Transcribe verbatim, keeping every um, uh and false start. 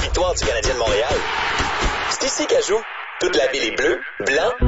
victoire du Canadien de Montréal. C'est ici qu'elle joue. Toute la ville est bleue, blanc